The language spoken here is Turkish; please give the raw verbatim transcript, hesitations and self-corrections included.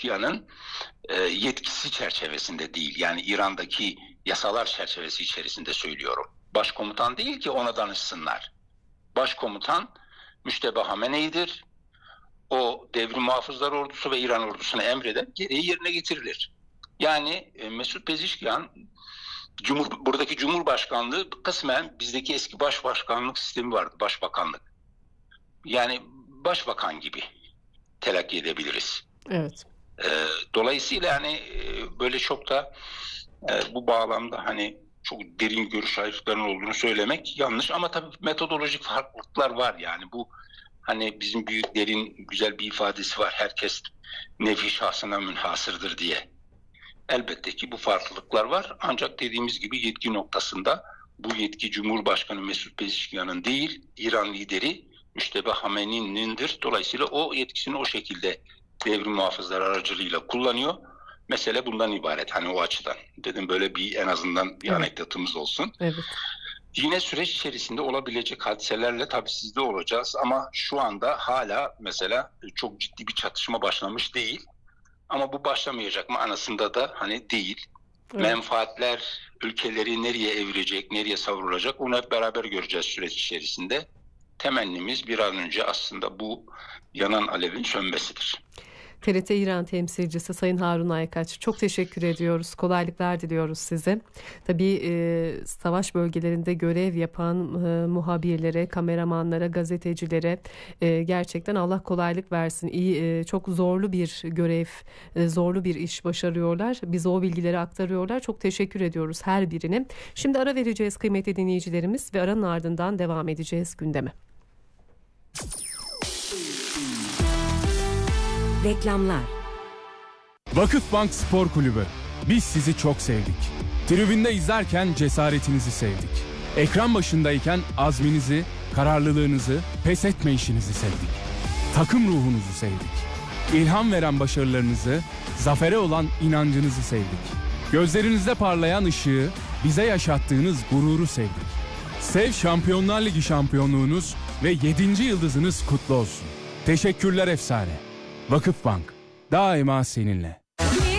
Pezeşkiyan'ın e, yetkisi çerçevesinde değil. Yani İran'daki yasalar çerçevesi içerisinde söylüyorum. Başkomutan değil ki ona danışsınlar. Başkomutan Müşteba Hamenei'dir. O devrim muhafızlar ordusu ve İran ordusuna emreden gereği yerine getirilir. Yani e, Mesut Pezeshkian Cumhur, buradaki Cumhurbaşkanlığı kısmen bizdeki eski başbakanlık sistemi vardı. Başbakanlık. Yani başbakan gibi telakki edebiliriz. Evet. E, dolayısıyla hani e, böyle çok da e, bu bağlamda hani çok derin görüş ayrılıklarının olduğunu söylemek yanlış. Ama tabii metodolojik farklılıklar var yani bu. Hani bizim büyüklerin güzel bir ifadesi var. Herkes nefi şahsına münhasırdır diye. Elbette ki bu farklılıklar var. Ancak dediğimiz gibi yetki noktasında bu yetki Cumhurbaşkanı Mesut Pezeshkian'ın değil, İran lideri Müşteba Hamenei'nindir. Dolayısıyla o yetkisini o şekilde devrim muhafızları aracılığıyla kullanıyor. Mesele bundan ibaret. Hani o açıdan. Dedim böyle bir en azından bir evet. anekdotumuz olsun. Evet. Yine süreç içerisinde olabilecek hadiselerle tabii sizde olacağız ama şu anda hala mesela çok ciddi bir çatışma başlamış değil. Ama bu başlamayacak manasında da hani değil. Evet. Menfaatler ülkeleri nereye evirecek, nereye savrulacak onu hep beraber göreceğiz süreç içerisinde. Temennimiz bir an önce aslında bu yanan alevin sönmesidir. T R T İran temsilcisi Sayın Harun Aykaç, çok teşekkür ediyoruz. Kolaylıklar diliyoruz size. Tabii e, savaş bölgelerinde görev yapan e, muhabirlere, kameramanlara, gazetecilere e, gerçekten Allah kolaylık versin. İyi, e, çok zorlu bir görev, e, zorlu bir iş başarıyorlar. Bize o bilgileri aktarıyorlar. Çok teşekkür ediyoruz her birine. Şimdi ara vereceğiz kıymetli dinleyicilerimiz ve aranın ardından devam edeceğiz gündeme. Reklamlar. Vakıfbank Spor Kulübü. Biz sizi çok sevdik. Tribünde izlerken cesaretinizi sevdik. Ekran başındayken azminizi, kararlılığınızı, pes etmeyişinizi sevdik. Takım ruhunuzu sevdik. İlham veren başarılarınızı, zafere olan inancınızı sevdik. Gözlerinizde parlayan ışığı, bize yaşattığınız gururu sevdik. Sev Şampiyonlar Ligi şampiyonluğunuz ve yedinci yıldızınız kutlu olsun. Teşekkürler efsane. Vakıfbank, daima seninle.